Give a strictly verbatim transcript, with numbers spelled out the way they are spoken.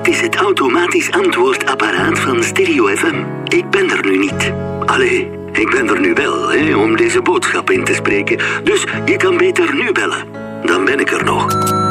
Het is het automatisch antwoordapparaat van Stereo F M. Ik ben er nu niet. Allee, ik ben er nu wel, hè, om deze boodschap in te spreken. Dus je kan beter nu bellen. Dan ben ik er nog.